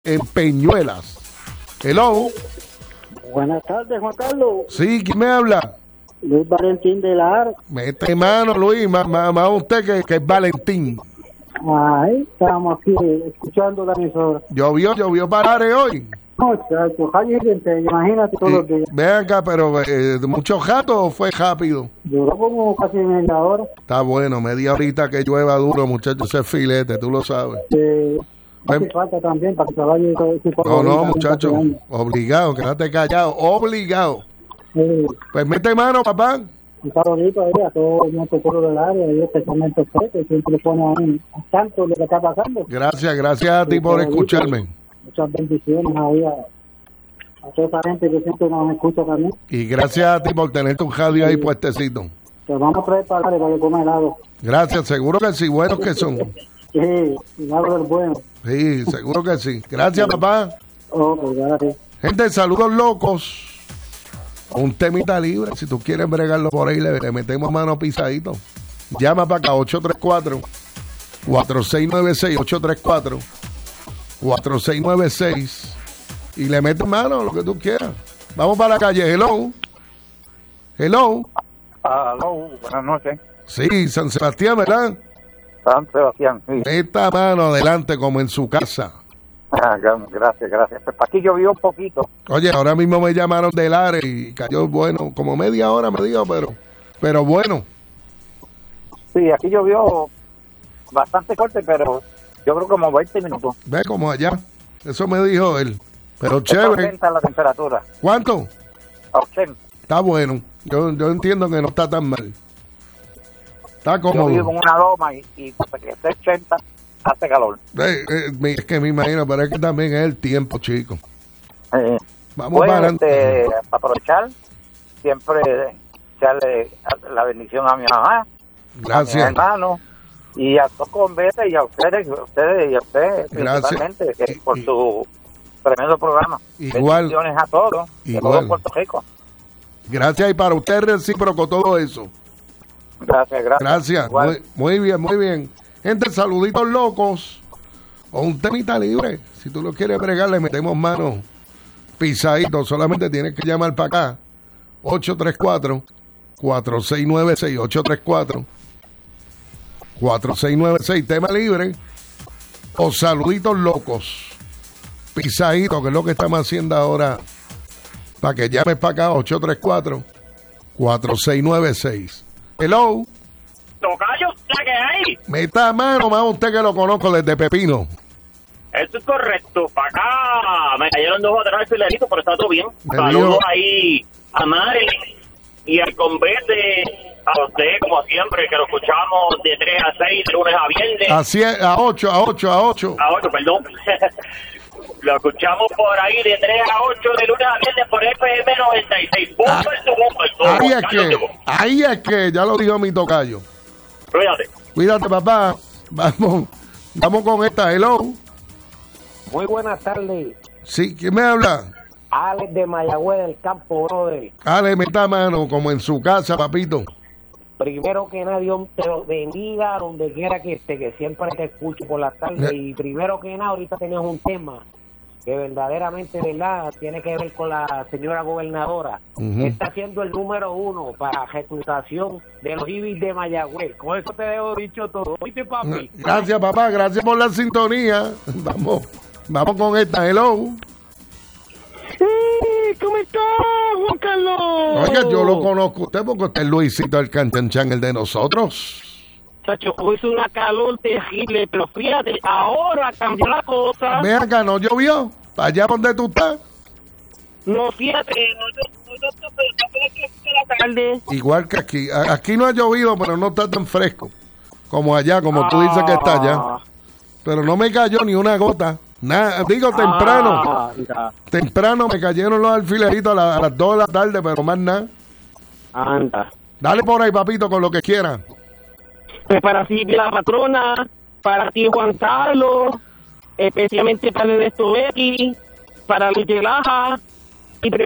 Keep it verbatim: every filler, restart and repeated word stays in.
en Peñuelas. Hello. Buenas tardes, Juan Carlos. Sí, ¿quién me habla? Luis Valentín de Lara. Mete mano, Luis, más, más, más usted que, que es Valentín. Ay, estamos aquí escuchando la emisora. Llovió, llovió para Are hoy. Muchachos, hay gente, imagínate todos los días. Vean acá, pero eh, ¿mucho jato o fue rápido? Duró como casi media hora. Está bueno, media horita que llueva duro, muchachos, ese filete, tú lo sabes. Eh, hace Ven. falta también para que se vaya todo ese No, no, muchachos, obligado, quédate callado, obligado. Eh, Pues mete mano, papá. un saludito ahí a todo nuestro pueblo del área, y especialmente a usted, que siempre pone ahí al tanto de lo que está pasando. Gracias, gracias a ti por escucharme. Muchas bendiciones ahí a, a toda esa gente que siempre nos escucha también. Y gracias a ti por tener tu radio ahí puestecito. Te vamos a traer para para que coma helado. Gracias, seguro que sí, buenos que son. Sí, helado del bueno. Sí, seguro que sí. Gracias, papá. Oh, pues gracias. Gente, saludos locos. Un temita libre. Si tú quieres bregarlo por ahí, le, le metemos mano pisadito. Llama para acá, ocho tres cuatro, cuatro seis nueve seis, ocho tres cuatro, cuatro seis nueve seis. Y le metes mano lo que tú quieras. Vamos para la calle. Hello. Hello. Aló, buenas noches. Sí, San Sebastián, ¿verdad? San Sebastián, sí. Meta mano adelante como en su casa. Ah, gracias, gracias. Pues aquí llovió un poquito. Oye, ahora mismo me llamaron del área y cayó, bueno, como media hora me dijo, pero pero bueno. Sí, aquí llovió bastante fuerte, pero yo creo como veinte minutos. Ve como allá. Eso me dijo él. Pero Está chévere. ochenta la temperatura. ¿Cuánto? A ochenta. Está bueno. Yo, yo entiendo que no está tan mal. Está Yo vivo cómodo. en una loma y, y hasta que esté ochenta hace calor. Eh, eh, me- es que me imagino, pero es que también es el tiempo, chico. Eh, Vamos bueno, para este, adelante. aprovechar, siempre echarle la bendición a mi mamá, a mi Gracias. hermano y a todos con veces y a ustedes, a ustedes y a ustedes Gracias. principalmente que Y- por y- su tremendo programa. Igual. Bendiciones a todos, de Igual. todo Puerto Rico. Gracias y para usted recíproco todo eso. Gracias, gracias. Gracias. Igual. Muy, muy bien, muy bien. Gente, saluditos locos. O un temita libre. Si tú lo quieres bregar, le metemos mano pisadito. Solamente tienes que llamar para acá. ocho tres cuatro, cuatro seis nueve seis. ocho tres cuatro, cuatro seis nueve seis. Tema libre. O saluditos locos. Pisadito, que es lo que estamos haciendo ahora. Para que llames para acá. ocho tres cuatro, cuatro seis nueve seis. Hello. Tocayo, la que hay. Meta mano, más usted que lo conozco desde Pepino. Eso es correcto. Para acá me cayeron dos o tres alfileritos, pero está todo bien. Me Saludos dio- ahí a Mari y al convete, a usted, como siempre, que lo escuchamos de tres a seis, de lunes a viernes. A, cien, a ocho, a ocho, a ocho. A ocho, perdón. Lo escuchamos por ahí de tres a ocho, de lunes a viernes, por F M noventa y seis. Ah, Bumper to bumper, to Ahí es Juan Carlos que, Tebo. ahí es que, ya lo dijo mi tocayo. Cuídate. Cuídate, papá. Vamos, vamos con esta. Hello. Muy buenas tardes, Sí, ¿quién me habla? Alex de Mayagüez del Campo, brother. Ale, meta mano, como en su casa, papito. Primero que nada, Dios te lo bendiga donde quiera que esté, que siempre te escucho por las tardes. Eh. Y primero que nada, ahorita tenías un tema que verdaderamente, ¿verdad?, tiene que ver con la señora gobernadora. Ujú. Está siendo el número uno para reclutación de los ibis de Mayagüez. Con eso te dejo dicho todo. ¿Oíste, papi? Gracias, papá. Gracias por la sintonía. Vamos, vamos con esta. Hello. ¿Cómo estás, Juan Carlos? Oiga, yo lo conozco a usted porque usted es Luisito el Canchanchan, el de nosotros. Chacho, hoy es una calor terrible, pero fíjate, ahora cambió la cosa. Ve acá, ¿no llovió? Allá donde tú estás. No, fíjate, nosotros la tarde. Igual que aquí. A- Aquí no ha llovido, pero no está tan fresco como allá, como tú dices que está allá. Pero no me cayó ni una gota. Nada, digo temprano. Ah, mira, Temprano me cayeron los alfileritos a, la- a las dos de la tarde, pero más nada. anda. Dale por ahí, papito, con lo que quieras. Pues para ti, la patrona, para ti, Juan Carlos, especialmente para el Ernesto Becky, para Luis Laja, y